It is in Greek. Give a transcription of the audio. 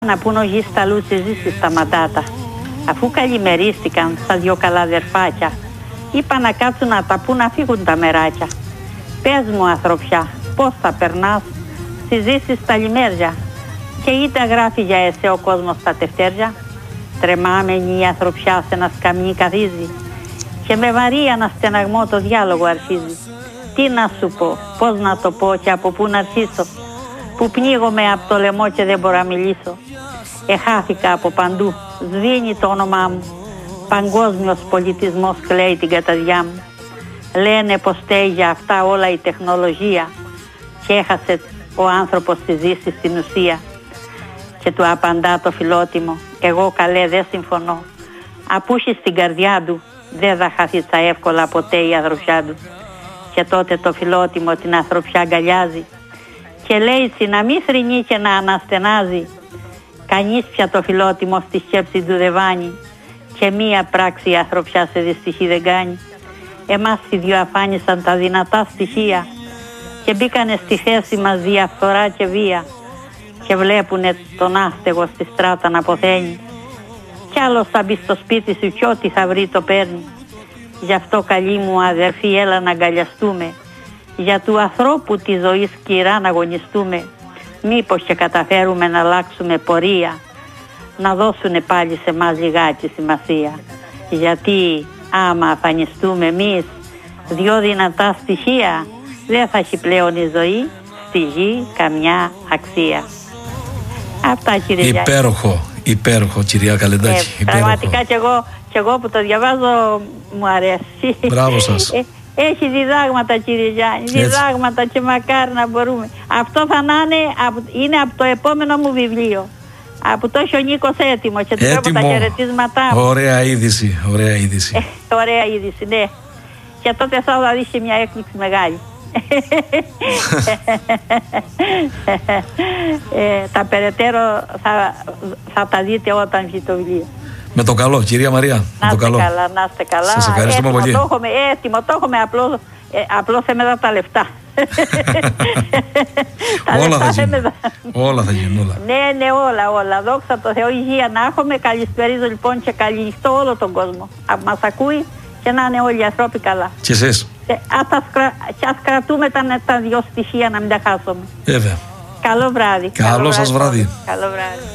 Να πουν ο γης τα λούτσι ζήσει στα ματάτα. Αφού καλημερίστηκαν στα δυο καλά αδερφάκια, είπα να κάτσουν να τα πούν να φύγουν τα μεράκια. Πες μου ανθρωπιά, πώς θα περνάς στη ζήσει στα λιμέρια, και είτε γράφει για εσέ ο κόσμος στα τευτέρια. Τρεμάμενη η ανθρωπιά σε ένα σκαμνί καθίζει, και με βαρύ αναστεναγμό το διάλογο αρχίζει. Τι να σου πω, πώς να το πω και από πού να αρχίσω, που πνίγομαι από το λαιμό και δεν μπορώ να μιλήσω. Εχάθηκα από παντού, σβήνει το όνομά μου, παγκόσμιος πολιτισμός κλαίει την καταδιά μου. Λένε πως φταίει για αυτά όλα η τεχνολογία, και έχασε ο άνθρωπος τη ζήση στην ουσία. Και του απαντά το φιλότιμο, εγώ καλέ δεν συμφωνώ, απού έχει στην καρδιά του δεν θα χαθεί τα εύκολα ποτέ η αδροφιά του. Και τότε το φιλότιμο την ανθρωπιά αγκαλιάζει και λέει τσι να μη θρηνεί και να αναστενάζει. Κανείς πια το φιλότιμο στη σκέψη του δεν βάνει, και μία πράξη η ανθρωπιά σε δυστυχή δεν κάνει. Εμάς οι δυο αφάνισαν τα δυνατά στοιχεία και μπήκανε στη θέση μας διαφθορά και βία, και βλέπουνε τον άστεγο στη στράτα να ποθαίνει, κι άλλος θα μπει στο σπίτι σου κι ό,τι θα βρει το παίρνει. Γι' αυτό καλή μου αδερφή έλα να αγκαλιαστούμε, για του ανθρώπου τη ζωή σκυρά να αγωνιστούμε. Μήπως και καταφέρουμε να αλλάξουμε πορεία, να δώσουνε πάλι σε μας λιγάκι σημασία. Γιατί άμα αφανιστούμε εμείς δυο δυνατά στοιχεία, δεν θα έχει πλέον η ζωή στη γη καμιά αξία. Αυτά, κύριε Γιάννη. Υπέροχο κυρία Καλεντάκη. Πραγματικά και εγώ που το διαβάζω μου αρέσει. Μπράβο σας. Έχει διδάγματα, κύριε Γιάννη, διδάγματα, και μακάρι να μπορούμε. Αυτό θα είναι από το επόμενο μου βιβλίο. Από το έχει ο Νίκος έτοιμο και του βλέπω τα χαιρετίσματά μου. Ωραία είδηση, ωραία είδηση. Ωραία είδηση, ναι. Και τότε θα δεις και μια έκπληξη μεγάλη. Τα περαιτέρω θα τα δείτε όταν βγει το βιβλίο. Με το καλό, κυρία Μαρία. Να είστε καλά. Σας ευχαριστούμε πολύ. Έτοιμο το έχουμε, απλώς έμενα τα λεφτά. Όλα θα γίνουν. Ναι, όλα. Δόξα τω Θεώ, υγεία να έχουμε. Καλησπερίζω λοιπόν και καληνυχτώ όλο τον κόσμο. Μας ακούει, και να είναι όλοι οι ανθρώποι καλά. Και εσείς. Ας κρατούμε τα δυο στοιχεία να μην τα χάσουμε. Βέβαια. Καλό βράδυ. Καλό σας βράδυ. Καλό βράδυ.